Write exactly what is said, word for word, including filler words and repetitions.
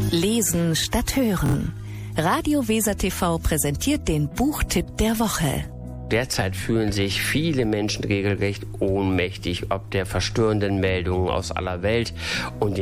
Lesen statt hören. Radio Weser T V präsentiert den Buchtipp der Woche. Derzeit fühlen sich viele Menschen regelrecht ohnmächtig ob der verstörenden Meldungen aus aller Welt und